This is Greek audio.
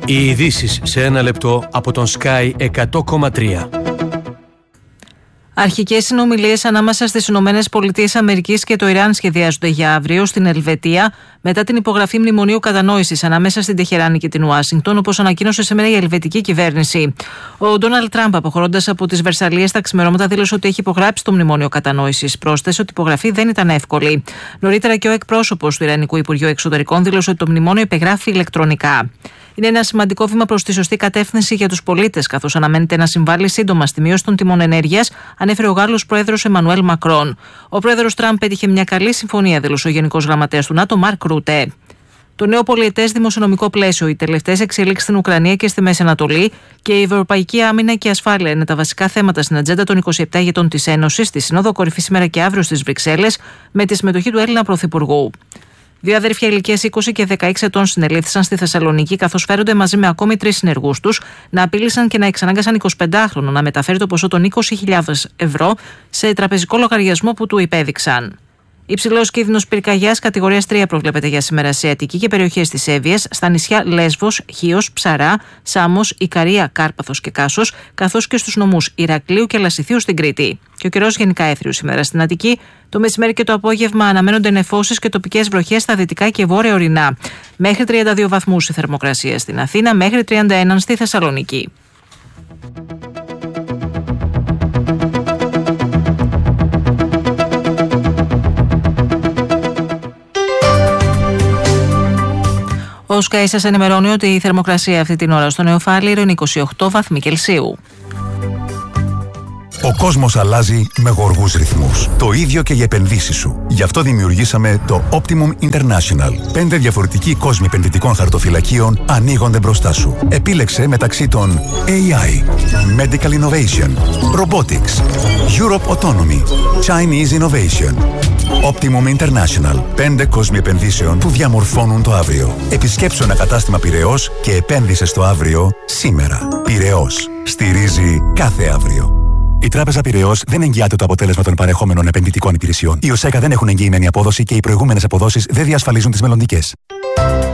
Οι ειδήσεις σε ένα λεπτό από τον Sky 100,3. Αρχικές συνομιλίες ανάμεσα στις ΗΠΑ και το Ιράν σχεδιάζονται για αύριο στην Ελβετία, μετά την υπογραφή μνημονίου κατανόησης ανάμεσα στην Τεχεράνη και την Ουάσιγκτον, όπως ανακοίνωσε σήμερα η ελβετική κυβέρνηση. Ο Ντόναλντ Τραμπ, αποχωρώντας από τις Βερσαλλίες τα ξημερώματα, δήλωσε ότι έχει υπογράψει το μνημόνιο κατανόησης. Πρόσθεσε ότι η υπογραφή δεν ήταν εύκολη. Νωρίτερα και ο εκπρόσωπος του Ιρανικού Υπουργείου Εξωτερικών δήλωσε ότι το μνημόνιο υπεγράφει ηλεκτρονικά. Είναι ένα σημαντικό βήμα προς τη σωστή κατεύθυνση για τους πολίτες, καθώς αναμένεται να συμβάλλει σύντομα στη μείωση των τιμών ενέργειας, ανέφερε ο Γάλλος πρόεδρος Εμμανουέλ Μακρόν. Ο πρόεδρος Τραμπ πέτυχε μια καλή συμφωνία, δήλωσε ο Γενικός Γραμματέας του ΝΑΤΟ, Μαρκ Ρούτε. Το νέο πολυετές δημοσιονομικό πλαίσιο, οι τελευταίες εξελίξεις στην Ουκρανία και στη Μέση Ανατολή και η ευρωπαϊκή άμυνα και ασφάλεια είναι τα βασικά θέματα στην ατζέντα των 27 ηγετών της Ένωσης, στη Σύνοδο Κορυφή σήμερα και αύριο στις Βρυξέλλες, με τη συμμετοχή του Έλληνα Πρωθυπουργού. Δύο αδέρφια ηλικίας 20 και 16 ετών συνελήφθησαν στη Θεσσαλονίκη, καθώς φέρονται μαζί με ακόμη 3 συνεργούς τους να απείλησαν και να εξανάγκασαν 25χρονο να μεταφέρει το ποσό των 20.000 ευρώ σε τραπεζικό λογαριασμό που του υπέδειξαν. Υψηλός κίνδυνος πυρκαγιάς κατηγορίας 3 προβλέπεται για σήμερα σε Αττική και περιοχές της Εύβοιας, στα νησιά Λέσβος, Χίος, Ψαρά, Σάμος, Ικαρία, Κάρπαθος και Κάσος, καθώς και στους νομούς Ηρακλείου και Λασιθίου στην Κρήτη. Και ο καιρός γενικά έθριος σήμερα στην Αττική. Το μεσημέρι και το απόγευμα αναμένονται νεφώσεις και τοπικές βροχές στα δυτικά και βόρεια ορεινά. Μέχρι 32 βαθμούς η θερμοκρασία στην Αθήνα, μέχρι 31 στη Θεσσαλονίκη. Ο Sky σας ενημερώνει ότι η θερμοκρασία αυτή την ώρα στο Νεοφάλιρο είναι 28 βαθμοί Κελσίου. Ο κόσμος αλλάζει με γοργούς ρυθμούς. Το ίδιο και οι επενδύσεις σου. Γι' αυτό δημιουργήσαμε το Optimum International. 5 διαφορετικοί κόσμοι επενδυτικών χαρτοφυλακίων ανοίγονται μπροστά σου. Επίλεξε μεταξύ των AI, Medical Innovation, Robotics, Europe Autonomy, Chinese Innovation. Optimum International. 5 κόσμοι επενδύσεων που διαμορφώνουν το αύριο. Επισκέψου ένα κατάστημα Πειραιώς και επένδυσε στο αύριο σήμερα. Πειραιώς. Στηρίζει κάθε αύριο. Η Τράπεζα Πειραιώς δεν εγγυάται το αποτέλεσμα των παρεχόμενων επενδυτικών υπηρεσιών. Οι ΟΣΕΚΑ δεν έχουν εγγυημένη απόδοση και οι προηγούμενες αποδόσεις δεν διασφαλίζουν τις μελλοντικές.